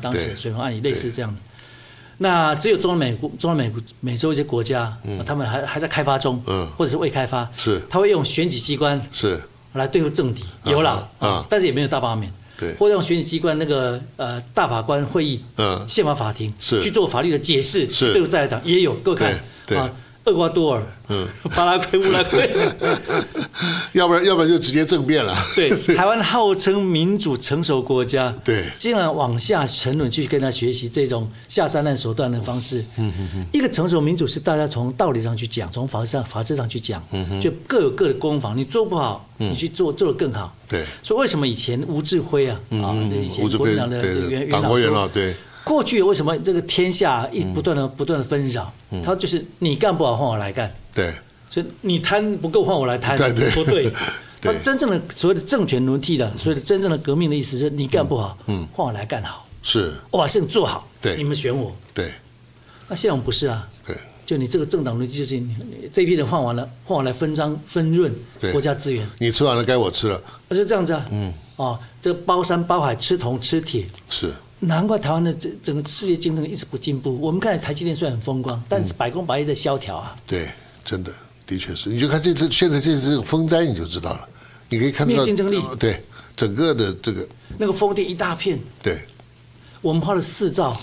当时水门案也类似这样的。那只有中南美洲一些国家，他们还在开发中，或者是未开发，他会用选举机关来对付政敌，有了但是也没有大罢免。或者用选举机关那个大法官会议、宪法法庭去做法律的解释，去对付在野党也有。各位看啊，厄瓜多尔、巴拉圭、乌拉圭， 要不然就直接政变了。 对，台湾号称民主成熟国家， 对， 竟然往下沉沦去跟他学习这种下三滥手段的方式。一个成熟民主是大家从道理上去讲，从法治上去讲，就各有各的攻防，你做不好，你去做得更好。 对， 所以为什么以前吴志辉啊，以前国民党的党国元老，对。 过去为什么这个天下不断的纷扰？他就是你干不好换我来干， 对， 所以你贪不够换我来贪，不对。他真正的所谓的政权轮替的，所谓的真正的革命的意思是你干不好，换我来干好， 是我把事情做好， 对， 你们选我， 对。 那现在我们不是啊， 对， 就你这个政党轮替就是这批人换完了，换我来分润国家资源， 你吃完了该我吃了， 就这样子啊，这个包山包海，吃铜吃铁， 是。 难怪台湾的整个世界竞争力一直不进步。我们看台积电虽然很风光，但是百工百业在萧条啊。 对，真的，的确是。你就看现在这次风灾，你就知道了。你可以看到没有竞争力。 对，整个的这个那个风电一大片。 对， 我们花了4兆。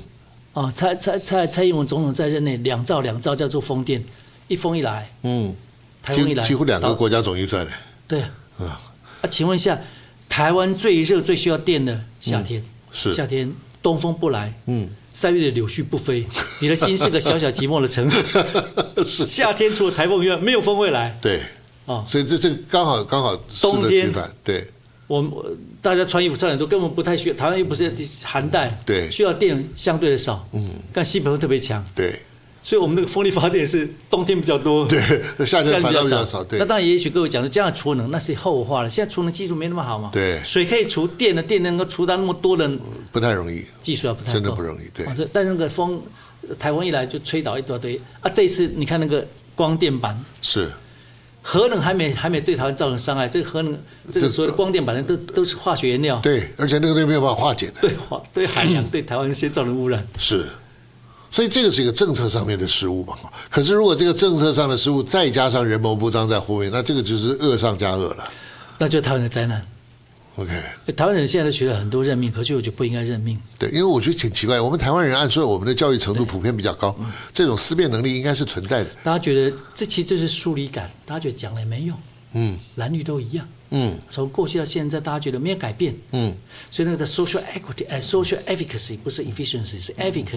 蔡英文总统在任内2兆叫做风电，一风一来，台风一来， 几乎2个国家总预算嘞。 对。请问一下，台湾最热最需要电的夏天。夏天东风不来，3月的柳絮不飞，你的心是个小小寂寞的城。夏天除了台风以外，没有风会来。 对，所以这刚好冬天对， 大家穿衣服穿很多，根本不太需要。台湾又不是寒带， 对， 需要电相对的少。但西北风特别强。 对。 所以我们那个风力发电是冬天比较多， 对，夏天反倒比较少。对， 那当然也许各位讲的这样储能那是后话了。现在储能技术没那么好嘛， 对， 水可以储电的电能够储到那么多的， 不太容易， 技术不太够， 真的不容易。对， 但是那个风，台风一来就吹倒一大堆啊。这一次你看那个光电板是。 核能还没对台湾造成伤害，这个核能这个所谓的光电板都是化学原料， 对，而且那个东西没有办法化解的， 对海洋对台湾先造成污染是。所以这个是一个政策上面的失误嘛。可是如果这个政策上的失误再加上人谋不臧在后面，那这个就是恶上加恶了， 那就是台湾的灾难。 OK， 台湾人现在都学了很多认命，可是我觉得不应该认命。 对，因为我觉得挺奇怪，我们台湾人按说我们的教育程度普遍比较高，这种思辨能力应该是存在的。 大家觉得这其实就是疏离感，大家觉得讲了也没用，蓝绿都一样，从过去到现在，大家觉得没有改变，所以那个的 social equity、social efficacy 不是 efficiency， 是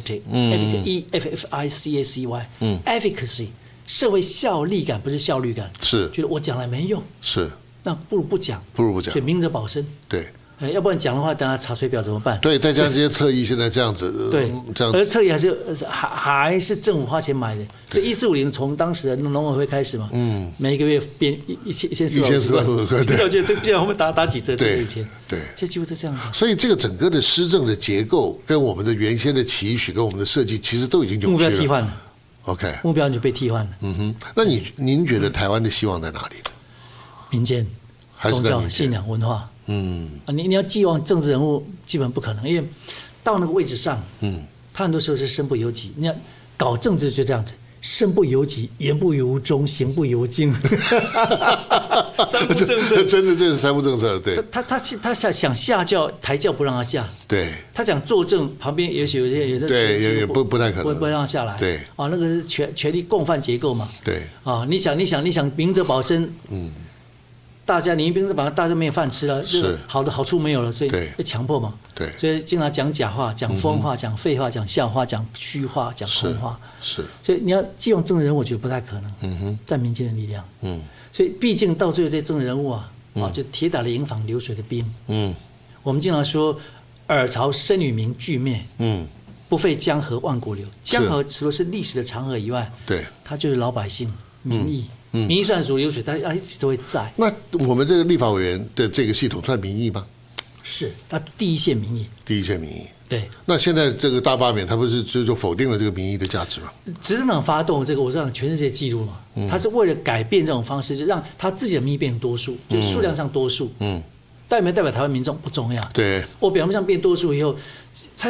efficacy，efficacy，efficacy，社会效力感不是效率感， 是觉得我讲了没用， 是，那不如不讲， 所以明哲保身， 对。 要不然讲的话，等下查水表怎么办？ 对，再加上这些侧翼现在这样子， 对， 这样， 而侧翼还是政府花钱买的，所以1450从当时的农委会开始嘛，每一个月编1400万，对，我觉得这个后面打几折就有钱， 对， 这几乎都这样子。 所以这个整个的施政的结构跟我们的原先的期许跟我们的设计，其实都已经扭曲了， 目标替换了 ，OK， 目标就被替换了。 那您觉得台湾的希望在哪里？ 民间、宗教、信仰、文化。你要寄望政治人物基本不可能，因为到那个位置上，他很多时候是身不由己。你要搞政治就这样子，身不由己，言不由衷，行不由径，三不政策， 真的这是三不政策。对， 他想下轿抬轿不让他下， 对， 他讲作证旁边也许有的对也不太可能， 不让他下来， 对， 那个是权力共犯结构嘛， 对， 你想明哲保身，大家你一兵把大家没有饭吃了， 是好的好处没有了，所以就强迫嘛。 对， 所以经常讲假话、讲疯话、讲废话、讲笑话、讲虚话、讲空话。 是， 所以你要寄望政治人物，我觉得不太可能。在民间的力量。所以毕竟到最后这些政治人物就铁打的营房流水的兵。我们经常说尔朝生与民俱灭。不废江河万古流。江河除了是历史的长河以外， 对， 它就是老百姓民意。民意算如流水，但一直都会在。 那我们这个立法委员的这个系统算民意吗？ 是，它第一线民意。 第一线民意。 对。 那现在这个大罢免，它不是就否定了这个民意的价值吗？ 执政党发动这个，我让全世界记录嘛，他是为了改变这种方式，就让他自己的民意变成多数，就数量上多数。代表台湾民众不重要。 对。 我表面上变多数以后。